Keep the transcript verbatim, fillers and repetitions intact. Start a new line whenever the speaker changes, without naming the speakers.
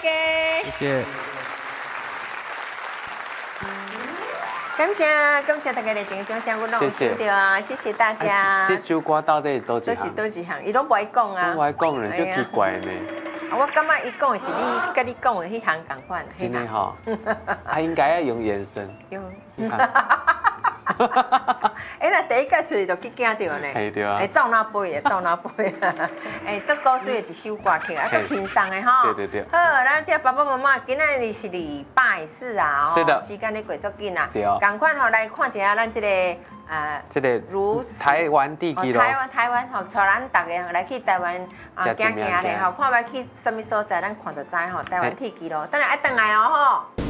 家。
谢谢。
感谢感谢大家的精钟声，我拢有收到啊，谢谢大家。
这首歌到底多一
都是多一项，伊拢不爱讲啊。
不爱讲呢，就奇怪呢。
我感觉伊讲的是你，跟你讲的迄项同款。
真的哈，他应该要用眼神。
用。哎，那第一届出来就去惊到呢。
系对啊。
哎，走哪杯的，走哪杯啊！哎，这古锥的一首歌曲啊，足轻松的哈。
对对对。
好，咱这爸爸妈妈今仔日是礼拜四啊，
是的。
时间咧过足紧啊。
对。
赶快吼来看一下咱这个呃，
这个如台湾地基咯。
台湾台湾吼，带咱大家来去台湾啊，行行咧吼，看要去什么所在，咱看就知吼。台湾地基咯，等下爱转来哦吼。